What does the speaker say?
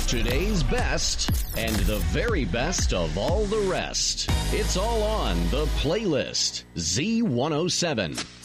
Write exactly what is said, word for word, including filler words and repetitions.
Yesterday's best and the very best of all the rest. It's all on the playlist. Z one oh seven.